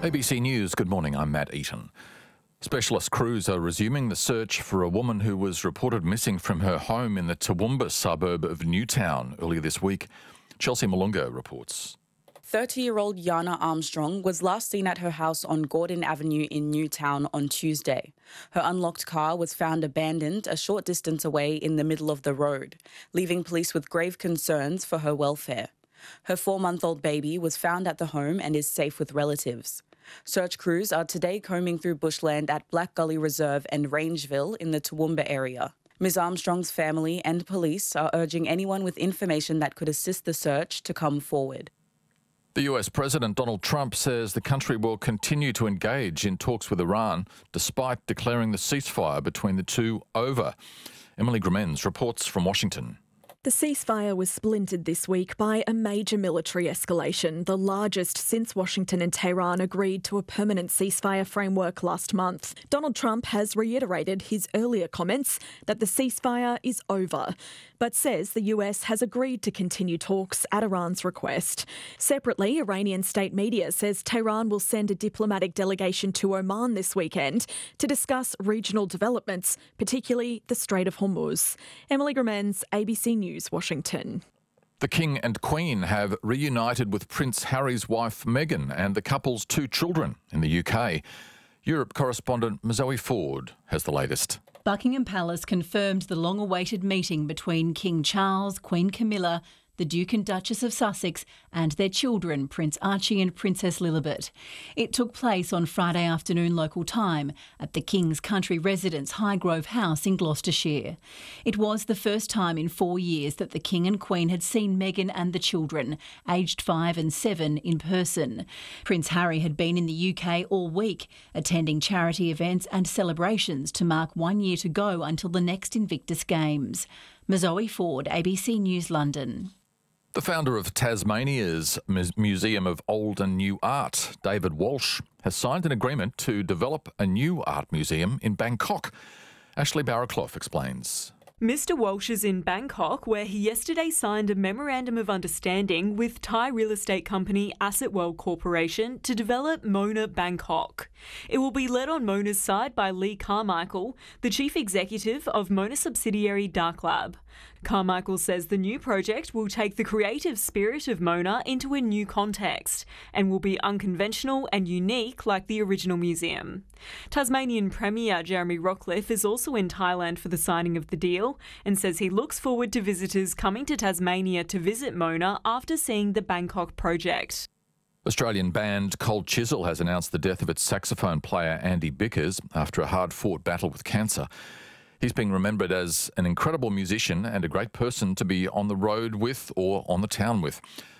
ABC News, good morning, I'm Matt Eaton. Specialist crews are resuming the search for a woman who was reported missing from her home in the Toowoomba suburb of Newtown earlier this week. Chelsea Malunga reports. 30-year-old Yana Armstrong was last seen at her house on Gordon Avenue in Newtown on Tuesday. Her unlocked car was found abandoned a short distance away in the middle of the road, leaving police with grave concerns for her welfare. Her 4-month-old baby was found at the home and is safe with relatives. Search crews are today combing through bushland at Black Gully Reserve and Rangeville in the Toowoomba area. Ms Armstrong's family and police are urging anyone with information that could assist the search to come forward. The US President Donald Trump says the country will continue to engage in talks with Iran despite declaring the ceasefire between the two over. Emily Gremens reports from Washington. The ceasefire was splintered this week by a major military escalation, the largest since Washington and Tehran agreed to a permanent ceasefire framework last month. Donald Trump has reiterated his earlier comments that the ceasefire is over, but says the US has agreed to continue talks at Iran's request. Separately, Iranian state media says Tehran will send a diplomatic delegation to Oman this weekend to discuss regional developments, particularly the Strait of Hormuz. Emily Gremens, ABC News, Washington. The King and Queen have reunited with Prince Harry's wife Meghan and the couple's 2 children in the UK. Europe correspondent Zoe Ford has the latest. Buckingham Palace confirmed the long-awaited meeting between King Charles, Queen Camilla, the Duke and Duchess of Sussex and their children, Prince Archie and Princess Lilibet. It took place on Friday afternoon local time at the King's country residence Highgrove House in Gloucestershire. It was the first time in 4 years that the King and Queen had seen Meghan and the children, aged 5 and 7, in person. Prince Harry had been in the UK all week, attending charity events and celebrations to mark 1 year to go until the next Invictus Games. Zoe Ford, ABC News, London. The founder of Tasmania's Museum of Old and New Art, David Walsh, has signed an agreement to develop a new art museum in Bangkok. Ashley Barraclough explains. Mr Walsh is in Bangkok, where he yesterday signed a memorandum of understanding with Thai real estate company Asset World Corporation to develop Mona Bangkok. It will be led on Mona's side by Lee Carmichael, the chief executive of Mona subsidiary Dark Lab. Carmichael says the new project will take the creative spirit of Mona into a new context and will be unconventional and unique like the original museum. Tasmanian Premier Jeremy Rockliff is also in Thailand for the signing of the deal and says he looks forward to visitors coming to Tasmania to visit Mona after seeing the Bangkok project. Australian band Cold Chisel has announced the death of its saxophone player Andy Bickers after a hard-fought battle with cancer. He's being remembered as an incredible musician and a great person to be on the road with or on the town with.